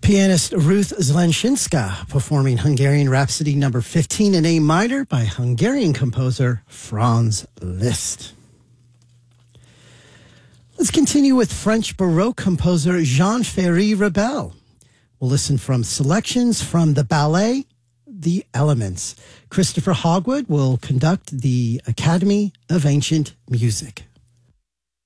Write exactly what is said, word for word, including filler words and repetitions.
Pianist Ruth Zlenshinska performing Hungarian Rhapsody number fifteen in A minor by Hungarian composer Franz Liszt. Let's continue with French Baroque composer Jean-Ferry Rebel. We'll listen from selections from the ballet The Elements. Christopher Hogwood will conduct the Academy of Ancient Music.